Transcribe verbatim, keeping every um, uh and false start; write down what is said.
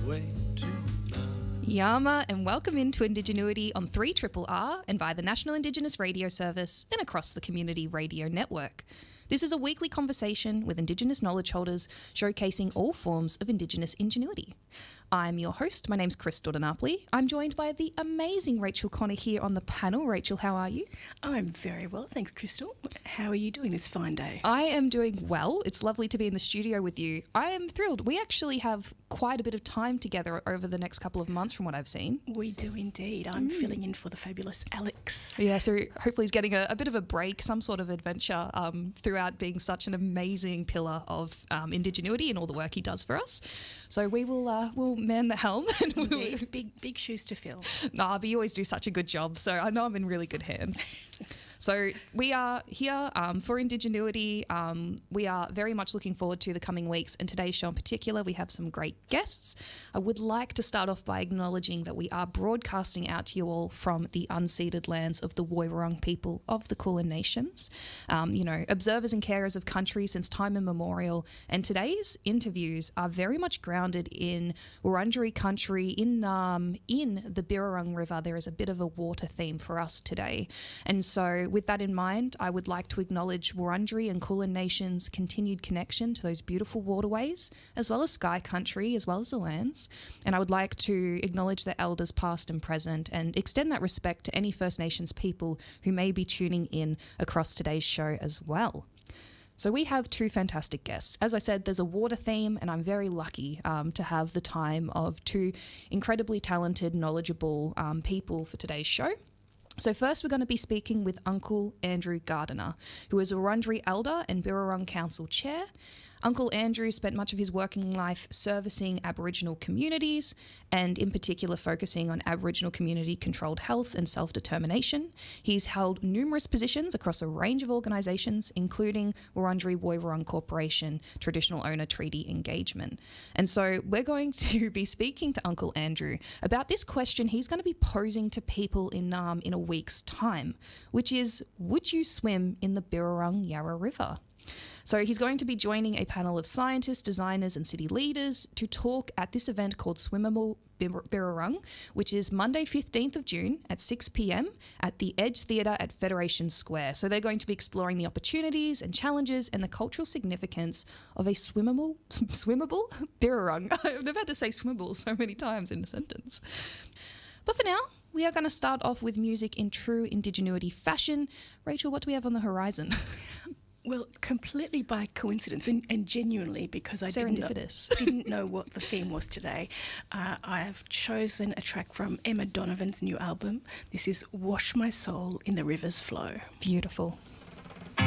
way to love. Yama, and welcome into Indigenuity on three R R R and via the National Indigenous Radio Service and across the Community Radio Network. This is a weekly conversation with Indigenous knowledge holders showcasing all forms of Indigenous ingenuity. I'm your host. My name's Chris Dordanapoli. I'm joined by the amazing Rachel Connor here on the panel. Rachel, how are you? I'm very well, thanks, Crystal. How are you doing this fine day? I am doing well. It's lovely to be in the studio with you. I am thrilled. We actually have quite a bit of time together over the next couple of months from what I've seen. We do indeed. I'm mm. filling in for the fabulous Alex. Yeah, so hopefully he's getting a, a bit of a break, some sort of adventure um, throughout being such an amazing pillar of um, Indigenuity and all the work he does for us. So we will uh, we'll man the helm. And Indeed. We'll, big, big shoes to fill. Nah, but you always do such a good job. So I know I'm in really good hands. So we are here um, for Indigenuity. Um, we are very much looking forward to the coming weeks, and today's show in particular, we have some great guests. I would like to start off by acknowledging that we are broadcasting out to you all from the unceded lands of the Woiwurrung people of the Kulin Nations. Um, you know, observers and carers of country since time immemorial, and today's interviews are very much grounded in Wurundjeri country, in um, in the Birrarung River. There is a bit of a water theme for us today, and so with that in mind, I would like to acknowledge Wurundjeri and Kulin Nations' continued connection to those beautiful waterways, as well as Sky Country, as well as the lands. And I would like to acknowledge the elders past and present and extend that respect to any First Nations people who may be tuning in across today's show as well. So we have two fantastic guests. As I said, there's a water theme, and I'm very lucky um, to have the time of two incredibly talented, knowledgeable um, people for today's show. So first we're going to be speaking with Uncle Andrew Gardiner, who is a Wurundjeri Elder and Birrarung Council Chair. Uncle Andrew spent much of his working life servicing Aboriginal communities and in particular focusing on Aboriginal community-controlled health and self-determination. He's held numerous positions across a range of organisations, including Wurundjeri Woiwurrung Corporation Traditional Owner Treaty Engagement. And so we're going to be speaking to Uncle Andrew about this question he's going to be posing to people in, um, in a week's time, which is, would you swim in the Birrarung Yarra River? So he's going to be joining a panel of scientists, designers and city leaders to talk at this event called Swimmable Birrarung, which is Monday fifteenth of June at six p m at the Edge Theatre at Federation Square. So they're going to be exploring the opportunities and challenges and the cultural significance of a swimmable, swimmable Birrarung. I've never had to say swimmable so many times in a sentence. But for now, we are going to start off with music in true Indigenuity fashion. Rachel, what do we have on the horizon? Well, completely by coincidence and, and genuinely because I didn't know, didn't know what the theme was today, uh, I have chosen a track from Emma Donovan's new album. This is Wash My Soul in the River's Flow. Beautiful.